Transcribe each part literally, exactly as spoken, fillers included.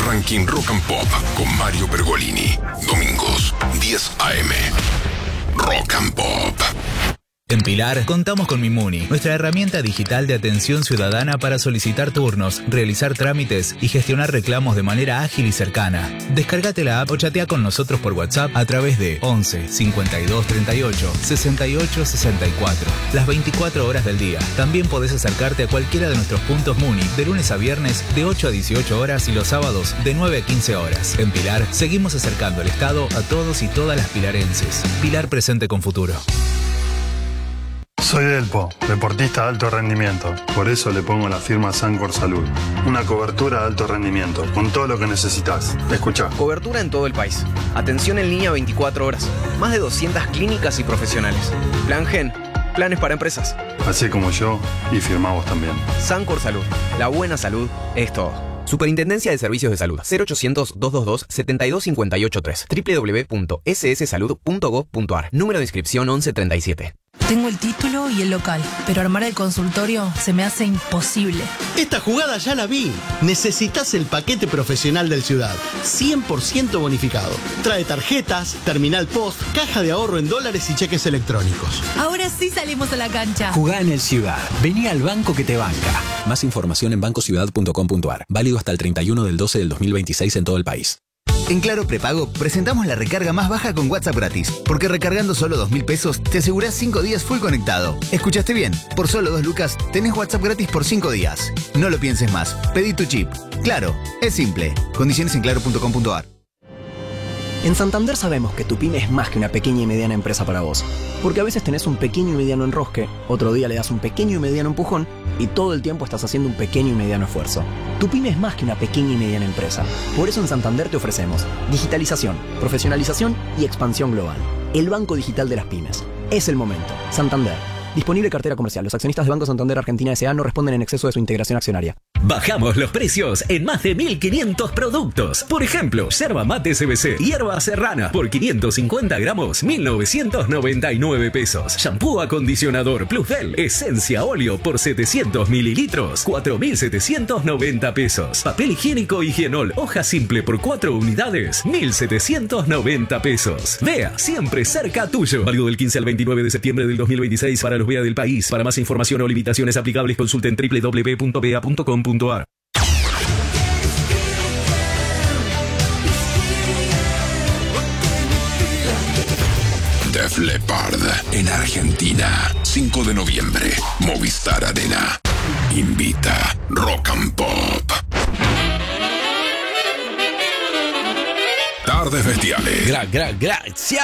Ranking Rock and Pop con Mario Pergolini. Domingos, diez a eme. Rock and Pop. En Pilar, contamos con Mimuni, nuestra herramienta digital de atención ciudadana para solicitar turnos, realizar trámites y gestionar reclamos de manera ágil y cercana. Descárgate la app o chatea con nosotros por WhatsApp a través de once cincuenta y dos treinta y ocho sesenta y ocho sesenta y cuatro, las veinticuatro horas del día. También podés acercarte a cualquiera de nuestros puntos Muni de lunes a viernes de ocho a dieciocho horas y los sábados de nueve a quince horas. En Pilar, seguimos acercando el Estado a todos y todas las pilarenses. Pilar presente con futuro. Soy Delpo, deportista de alto rendimiento. Por eso le pongo la firma Sancor Salud. Una cobertura de alto rendimiento, con todo lo que necesitas. Escucha. Cobertura en todo el país. Atención en línea veinticuatro horas. Más de doscientas clínicas y profesionales. Plan Gen. Planes para empresas. Así como yo, y firmamos también. Sancor Salud. La buena salud es todo. Superintendencia de Servicios de Salud. cero ochocientos, doscientos veintidós, setenta y dos cincuenta y ocho tres. doble u doble u doble u punto ese ese salud punto gob punto ar. Número de inscripción once treinta y siete. Tengo el título y el local, pero armar el consultorio se me hace imposible. Esta jugada ya la vi. Necesitas el paquete profesional del Ciudad. cien por ciento bonificado. Trae tarjetas, terminal post, caja de ahorro en dólares y cheques electrónicos. Ahora sí salimos a la cancha. Jugá en el Ciudad. Vení al banco que te banca. Más información en banco ciudad punto com punto ar. Válido hasta el treinta y uno del doce del dos mil veintiséis en todo el país. En Claro Prepago presentamos la recarga más baja con WhatsApp gratis, porque recargando solo dos mil pesos te asegurás cinco días full conectado. ¿Escuchaste bien? Por solo dos lucas tenés WhatsApp gratis por cinco días. No lo pienses más. Pedí tu chip. Claro, es simple. Condiciones en claro punto com punto ar. En Santander sabemos que tu pyme es más que una pequeña y mediana empresa para vos. Porque a veces tenés un pequeño y mediano enrosque, otro día le das un pequeño y mediano empujón y todo el tiempo estás haciendo un pequeño y mediano esfuerzo. Tu pyme es más que una pequeña y mediana empresa. Por eso en Santander te ofrecemos digitalización, profesionalización y expansión global. El banco digital de las pymes. Es el momento. Santander. Disponible cartera comercial. Los accionistas de Banco Santander Argentina S A no responden en exceso de su integración accionaria. Bajamos los precios en más de mil quinientos productos. Por ejemplo, yerba mate C B C, hierba serrana, por quinientos cincuenta gramos, mil novecientos noventa y nueve pesos. Shampoo acondicionador Plusbel, esencia óleo por setecientos mililitros, cuatro mil setecientos noventa pesos. Papel higiénico Higienol, hoja simple por cuatro unidades, mil setecientos noventa pesos. Vea, siempre cerca tuyo. Válido del quince al veintinueve de septiembre del dos mil veintiséis para los V E A del país. Para más información o limitaciones aplicables consulten doble u doble u doble u punto v e a punto com punto ar. Def Leppard en Argentina. cinco de noviembre. Movistar Arena. Invita Rock and Pop. Tardes bestiales. Gra, gra, gracias.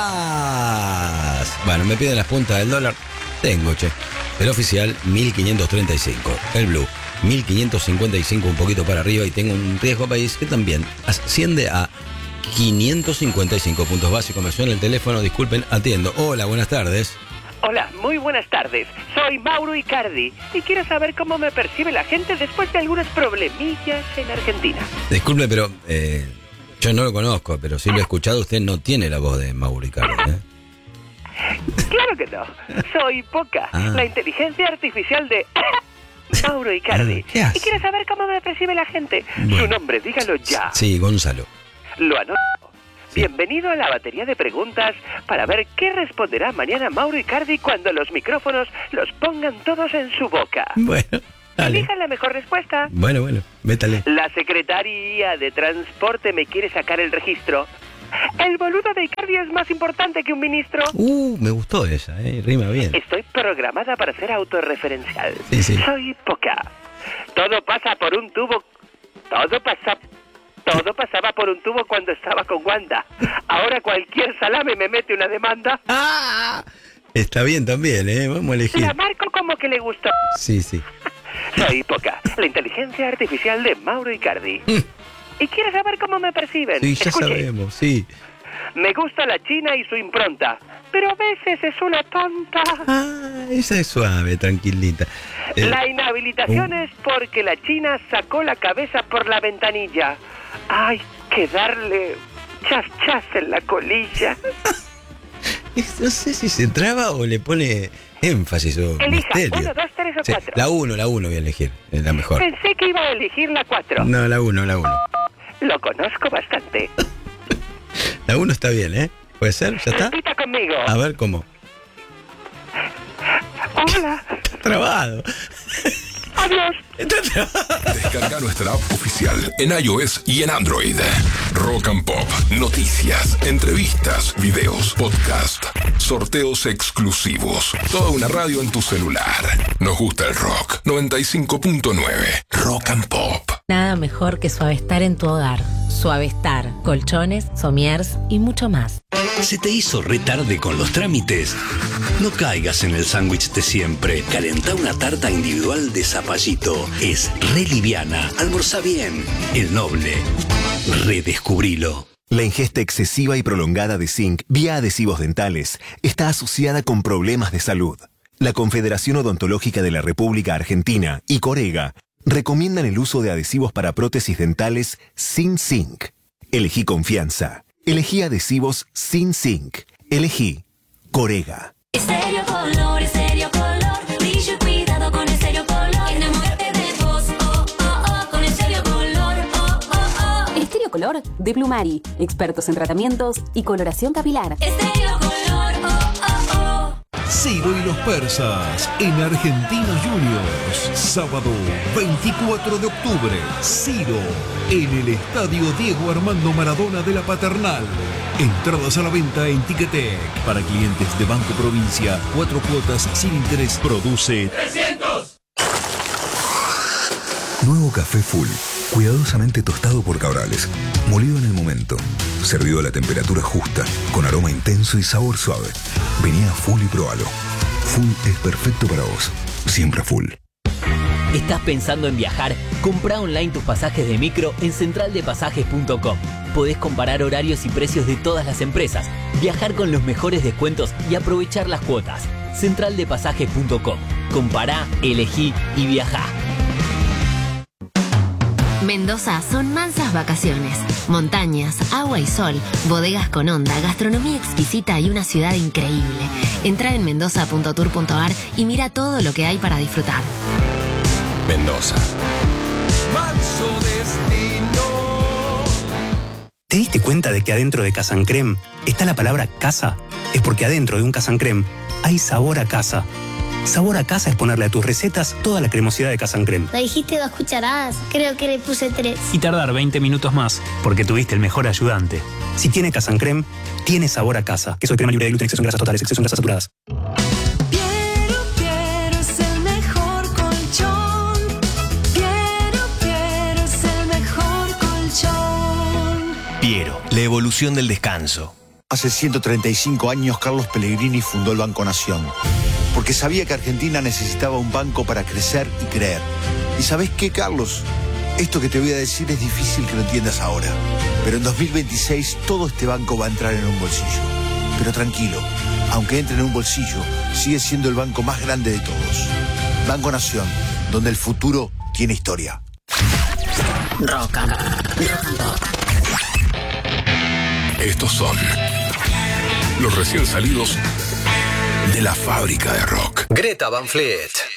Bueno, me piden las puntas del dólar. Tengo, che. El oficial, mil quinientos treinta y cinco. El blue, mil quinientos cincuenta y cinco, un poquito para arriba. Y tengo un riesgo país que también asciende a quinientos cincuenta y cinco puntos básicos. Me suena el teléfono, disculpen, atiendo. Hola, buenas tardes. Hola, muy buenas tardes. Soy Mauro Icardi y quiero saber cómo me percibe la gente después de algunos problemillas en Argentina. Disculpe, pero eh, yo no lo conozco, pero si lo he escuchado, usted no tiene la voz de Mauro Icardi, ¿eh? Claro que no. Soy Poca, ah. la inteligencia artificial de Mauro Icardi. Ah, y quiero saber cómo me percibe la gente. Bueno. Su nombre, dígalo ya. Sí, Gonzalo. Lo anoto. Sí. Bienvenido a la batería de preguntas para ver qué responderá mañana Mauro Icardi cuando los micrófonos los pongan todos en su boca. Bueno, dale. Elijan la mejor respuesta. Bueno, bueno, métale. La Secretaría de Transporte me quiere sacar el registro. El boludo de Icardi es más importante que un ministro. Uh, me gustó esa, eh, rima bien. Estoy programada para ser autorreferencial. Sí, sí. Soy Poca. Todo pasa por un tubo. Todo pasa... Todo pasaba por un tubo cuando estaba con Wanda. Ahora cualquier salame me mete una demanda. Ah, está bien también, ¿eh? Vamos a elegir. La marco como que le gustó. Sí, sí. Soy Poca, la inteligencia artificial de Mauro Icardi. Mm. ¿Y quieres saber cómo me perciben? Sí, ya Escuche. sabemos, sí. Me gusta la China y su impronta, pero a veces es una tonta. Ah, esa es suave, tranquilita. Eh, la inhabilitación uh. es porque la China sacó la cabeza por la ventanilla. Hay que darle chas chas en la colilla. No sé si se traba o le pone énfasis o elija, misterio. uno, dos, tres o sí, cuatro. La uno, la uno voy a elegir, es la mejor. Pensé que iba a elegir la cuatro. No, la uno, la uno. Lo conozco bastante. La uno está bien, ¿eh? ¿Puede ser? ¿Ya está? Repita conmigo. A ver cómo. Hola. Está trabado. Adiós. Descarga nuestra app oficial en iOS y en Android. Rock and Pop, noticias, entrevistas, videos, podcast, sorteos exclusivos. Toda una radio en tu celular. Nos gusta el rock. noventa y cinco punto nueve. Rock and Pop. Nada mejor que Suavestar en tu hogar. Suavestar, colchones, somiers y mucho más. ¿Se te hizo re tarde con los trámites? No caigas en el sándwich de siempre. Calentá una tarta individual de zapallito. Es re liviana. Almorzá bien. El Noble. Redescubrilo. La ingesta excesiva y prolongada de zinc vía adhesivos dentales está asociada con problemas de salud. La Confederación Odontológica de la República Argentina y Corega recomiendan el uso de adhesivos para prótesis dentales sin zinc. Elegí confianza. Elegí adhesivos sin zinc. Elegí Corega. Estéreo Color, Estéreo Color, brillo y cuidado con Estéreo Color. Enamórate de vos, oh, oh, oh, con Estéreo Color, oh, oh, oh. Estéreo Color de Plumari, expertos en tratamientos y coloración capilar. Estéreo Color, oh, oh, oh. Ciro y los persas en Argentinos Juniors. Sábado veinticuatro de octubre. Ciro en el Estadio Diego Armando Maradona de la Paternal. Entradas a la venta en Ticketek. Para clientes de Banco Provincia, cuatro cuotas sin interés. Produce trescientos. Nuevo café Full. Cuidadosamente tostado por Cabrales. Molido en el momento. Servido a la temperatura justa. Con aroma intenso y sabor suave. Vení a Full y probalo. Full es perfecto para vos. Siempre Full. ¿Estás pensando en viajar? Comprá online tus pasajes de micro en central de pasajes punto com. Podés comparar horarios y precios de todas las empresas, viajar con los mejores descuentos y aprovechar las cuotas. central de pasajes punto com. Compará, elegí y viajá. Mendoza son mansas vacaciones, montañas, agua y sol, bodegas con onda, gastronomía exquisita y una ciudad increíble. Entra en mendoza punto tour punto ar y mira todo lo que hay para disfrutar. Mendoza. Manso destino. ¿Te diste cuenta de que adentro de Casancrem está la palabra casa? Es porque adentro de un Casancrem hay sabor a casa. Sabor a casa es ponerle a tus recetas toda la cremosidad de Casancrem. ¿Le dijiste dos cucharadas? Creo que le puse tres. Y tardar veinte minutos más, porque tuviste el mejor ayudante. Si tiene Casancrem, tiene sabor a casa. Queso de crema libre de gluten, exceso en grasas totales, exceso en grasas saturadas. Piero, Piero es el mejor colchón. Piero, Piero es el mejor colchón. Piero, la evolución del descanso. Hace ciento treinta y cinco años Carlos Pellegrini fundó el Banco Nación, porque sabía que Argentina necesitaba un banco para crecer y creer. ¿Y sabés qué, Carlos? Esto que te voy a decir es difícil que lo entiendas ahora, pero en dos mil veintiséis todo este banco va a entrar en un bolsillo. Pero tranquilo, aunque entre en un bolsillo, sigue siendo el banco más grande de todos. Banco Nación, donde el futuro tiene historia. Rock and, rock and Pop. Estos son los recién salidos de la fábrica de rock. Greta Van Fleet.